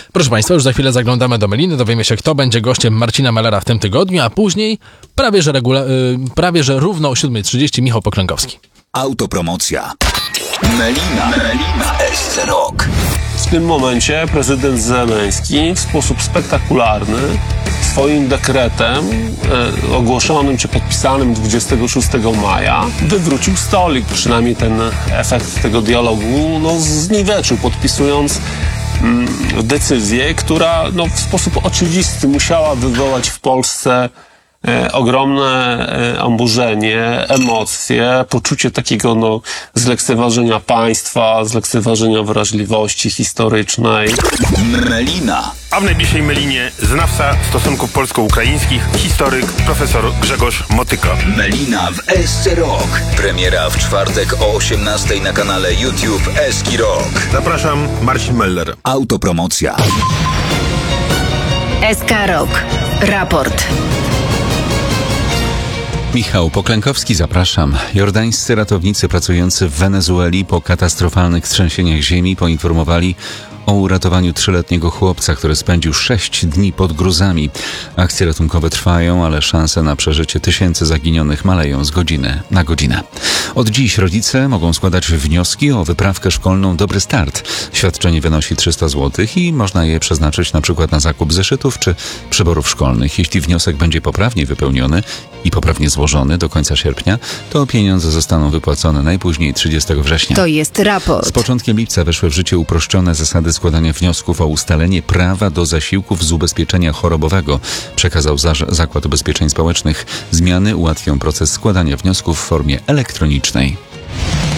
Proszę Państwa, już za chwilę zaglądamy do Meliny, dowiemy się, kto będzie gościem Marcina Mellera w tym tygodniu, a później prawie że równo o 7:30 Michał Poklękowski. Autopromocja. Melina SC Rock. W tym momencie prezydent Zełenski w sposób spektakularny swoim dekretem ogłoszonym czy podpisanym 26 maja wywrócił stolik. Przynajmniej ten efekt tego dialogu zniweczył, podpisując decyzję, która w sposób oczywisty musiała wywołać w Polsce ogromne oburzenie, emocje, poczucie takiego zlekceważenia państwa, zlekceważenia wrażliwości historycznej. Melina. A w najbliższej Melinie znawca stosunków polsko-ukraińskich, historyk profesor Grzegorz Motyka. Melina w SC Rock. Premiera w czwartek o 18:00 na kanale YouTube SK Rock. Zapraszam, Marcin Meller. Autopromocja. SK Rock. Raport. Michał Poklękowski, zapraszam. Jordańscy ratownicy pracujący w Wenezueli po katastrofalnych trzęsieniach ziemi poinformowali o uratowaniu 3-letniego chłopca, który spędził 6 dni pod gruzami. Akcje ratunkowe trwają, ale szanse na przeżycie tysięcy zaginionych maleją z godziny na godzinę. Od dziś rodzice mogą składać wnioski o wyprawkę szkolną Dobry Start. Świadczenie wynosi 300 zł i można je przeznaczyć na przykład na zakup zeszytów czy przyborów szkolnych. Jeśli wniosek będzie poprawnie wypełniony i poprawnie złożony do końca sierpnia, to pieniądze zostaną wypłacone najpóźniej 30 września. To jest raport. Z początkiem lipca weszły w życie uproszczone zasady składania wniosków o ustalenie prawa do zasiłków z ubezpieczenia chorobowego, przekazał Zakład Ubezpieczeń Społecznych. Zmiany ułatwią proces składania wniosków w formie elektronicznej.